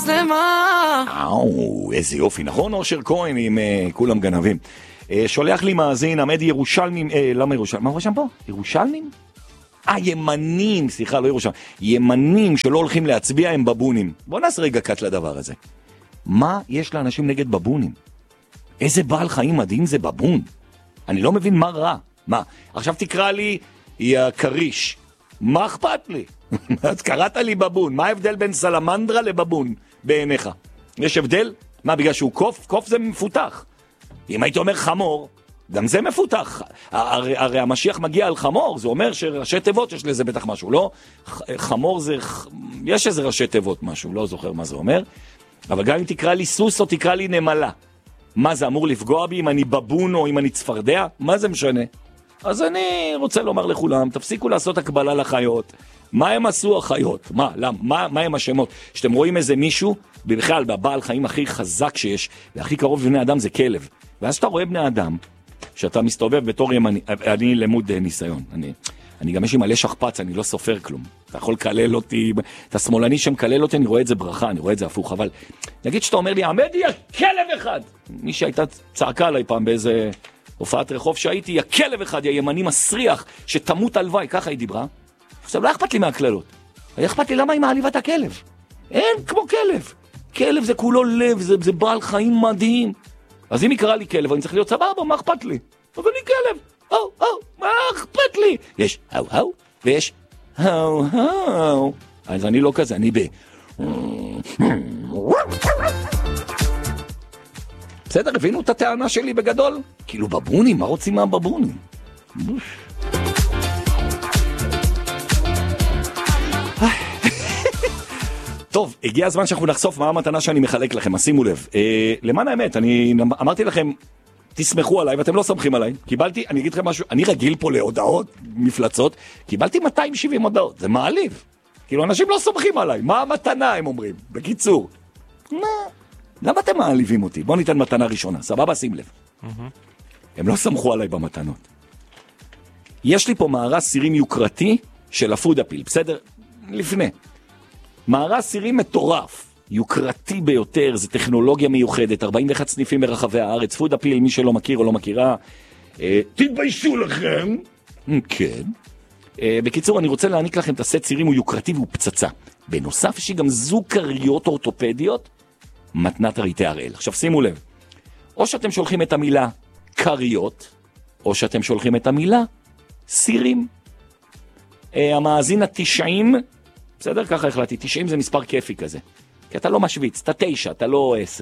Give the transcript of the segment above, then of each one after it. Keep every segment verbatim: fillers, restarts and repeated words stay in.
מצלמה. אאו, איזה יופי, נכון? אושר כהן עם uh, כולם גנבים. Uh, שולח לי מאזין, עמד ירושלמים, uh, למה ירושלמים? מה הוא שם פה? ירושלמים? אה, ימנים, סליחה, לא ירושלמים. ימנים שלא הולכים להצביע הם בבונים. בוא נעשה רגע קט לדבר הזה. מה יש לאנשים נגד בבונים? איזה בעל חיים מדהים זה בבון? אני לא מבין מה רע. מה? עכשיו תקרא לי, יא קריש. מה אכפת לי? אז קראת לי בבון. מה ההבדל בין סלמנדרה לבבון בעיניך? יש הבדל? מה, בגלל שהוא קוף? קוף זה מפותח. אם היית אומר חמור, גם זה מפותח. הרי, הרי המשיח מגיע על חמור, זה אומר שראשי תיבות יש לזה בטח משהו, לא? חמור זה, יש איזה ראשי תיבות משהו, לא זוכר מה זה אומר. אבל גם אם תקרא לי סוס או תקרא לי נמלה, מה זה אמור לפגוע בי אם אני בבון או אם אני צפרדע? מה זה משנה? אז אני רוצה לומר לכולם, תפסיקו לעשות הקבלה לחיות. מה הם עשו החיות? מה? למה? מה, מה הם השמות? שאתם רואים איזה מישהו, בכלל, בבעל חיים הכי חזק שיש, והכי קרוב לבני אדם זה כלב. ואז שאתה רואה בני אדם, שאתה מסתובב בתור ימני, אני למוד ניסיון, אני, אני גם יש לי מלא שכפץ, אני לא סופר כלום. אתה יכול לקלל אותי, את השמאלני שמקלל אותי, אני רואה את זה ברכה, אני רואה את זה הפוך, אבל נגיד שאתה אומר לי, עמד יא כלב אחד! מי שהייתה צעקה עליי פעם באיזה הופעת רחוב שהייתי, יא כלב אחד, יא ימני מסריח, שתמות הלוואי, ככה היא דיברה. עכשיו, לא אכפת לי מהכללות. היה אכפת לי למה היא מעליבה את הכלב. אין כמו כלב. כלב זה כולו לב, זה, זה בעל חיים מדהים. אז אם יקרא לי כלב, אני צריך להיות סבבה, מה אכפת לי? אבל אני כלב. או, או, מה אכפת לי? יש הו הו, ויש הו הו. אז אני לא כזה, אני ב... בסדר, הבינו את הטענה שלי בגדול? כאילו בבונים, מה רוצים מהבבונים? טוב, הגיע הזמן שאנחנו נחשוף מה המתנה שאני מחלק לכם, אז שימו לב. אה, למען האמת, אני אמרתי לכם, תסמכו עליי, ואתם לא סומכים עליי. קיבלתי, אני אגיד לכם משהו, אני רגיל פה להודעות, מפלצות, קיבלתי מאתיים שבעים הודעות, זה מעליב. כאילו, אנשים לא סומכים עליי, מה המתנה, הם אומרים, בקיצור. מה? למה אתם מעליבים אותי? בואו ניתן מתנה ראשונה, סבבה, שים לב. הם לא סמכו עליי במתנות. יש לי פה מארז סירים יוקרתי של הפודאפיל, בסדר? לפני. מארז סירים מטורף, יוקרתי ביותר, זה טכנולוגיה מיוחדת, ארבעים ואחד סניפים ברחבי הארץ, פודאפיל, מי שלא מכיר או לא מכירה, אה, תתביישו לכם. כן. אה, בקיצור, אני רוצה להעניק לכם את הסט סירים, הוא יוקרתי והוא פצצה. בנוסף, יש לי גם זוג קריות אורתופדיות, מתנת הריטי הראל. עכשיו שימו לב, או שאתם שולחים את המילה קריות, או שאתם שולחים את המילה סירים. אה, המאזין התשעים, בסדר? ככה החלטתי, תשעים זה מספר כיפי כזה. כי אתה לא משוויץ, אתה תשע, אתה לא עשר.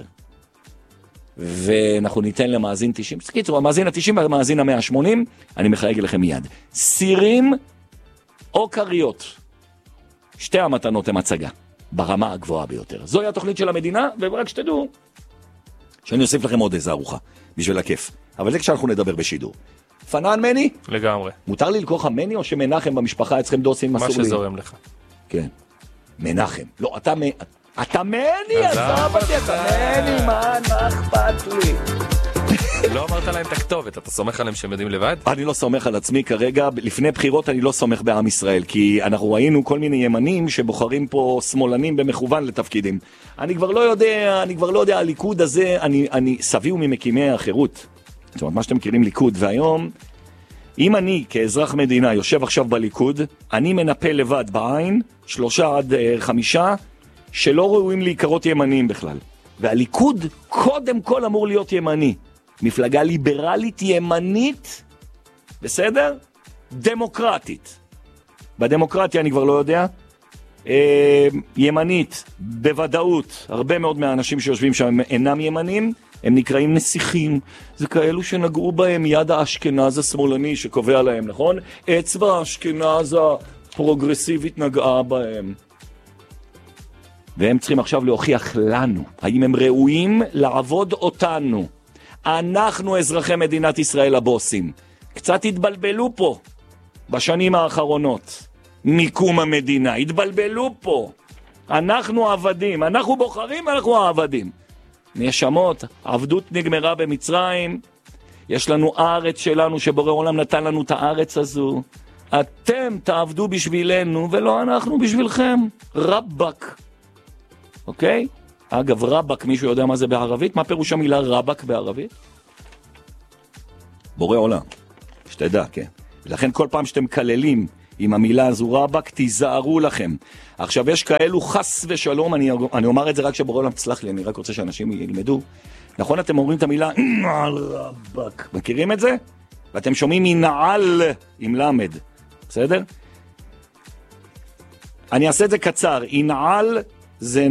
ואנחנו ניתן למאזין תשעים. קיצור, המאזין ה-תשעים והמאזין ה-מאה ושמונים, אני מחייג לכם מיד. סירים או קריות. שתי המתנות הם הצגה, ברמה הגבוהה ביותר. זוהי התוכנית של המדינה, ורק שתדעו שאני אוסיף לכם עוד איזה ארוחה, בשביל הכיף. אבל זה כשאנחנו נדבר בשידור. פנן מני? לגמרי. מותר לי לקרוא לך מני או שמנחם במשפחה אצלכם דוסים מסורים? מה שזורם לך. כן. מנחם. לא, אתה מ... אתה מני, עזב אותי, אתה מני, מה, מה אכפת לי? לא אמרת להם את הכתובת, אתה סומך עליהם שהם יודעים לבד? אני לא סומך על עצמי כרגע, לפני בחירות אני לא סומך בעם ישראל, כי אנחנו ראינו כל מיני ימנים שבוחרים פה שמאלנים במכוון לתפקידים. אני כבר לא יודע, אני כבר לא יודע, הליכוד הזה, אני, אני סביו ממקימי החירות. זאת אומרת, מה שאתם מכירים ליכוד, והיום, אם אני כאזרח מדינה יושב עכשיו בליכוד, אני מנפה לבד בעין, שלושה עד uh, חמישה, שלא ראויים להיקרות ימניים בכלל. והליכוד קודם כל אמור להיות ימני. מפלגה ליברלית ימנית, בסדר? דמוקרטית. בדמוקרטיה אני כבר לא יודע. אה, ימנית, בוודאות, הרבה מאוד מהאנשים שיושבים שם אינם ימנים, הם נקראים נסיכים. זה כאלו שנגעו בהם יד האשכנז השמאלני שקובע להם, נכון? אצבע האשכנז הפרוגרסיבית נגעה בהם. והם צריכים עכשיו להוכיח לנו, האם הם ראויים לעבוד אותנו. אנחנו אזרחי מדינת ישראל הבוסים. קצת התבלבלו פה בשנים האחרונות. מיקום המדינה, התבלבלו פה. אנחנו עבדים, אנחנו בוחרים, אנחנו העבדים. נשמות, עבדות נגמרה במצרים. יש לנו ארץ שלנו שבורא עולם נתן לנו את הארץ הזו. אתם תעבדו בשבילנו ולא אנחנו בשבילכם. רבק. אוקיי? אגב, רבק, מישהו יודע מה זה בערבית? מה פירוש המילה רבק בערבית? בורא עולם. שתדע, כן. ולכן כל פעם שאתם כללים עם המילה הזו רבק, תיזהרו לכם. עכשיו, יש כאלו חס ושלום, אני, אני אומר את זה רק שבורא עולם, תסלח לי, אני רק רוצה שאנשים ילמדו. נכון, אתם אומרים את המילה רבק. מכירים את זה? ואתם שומעים מנעל עם למד. בסדר? אני אעשה את זה קצר. ינעל זה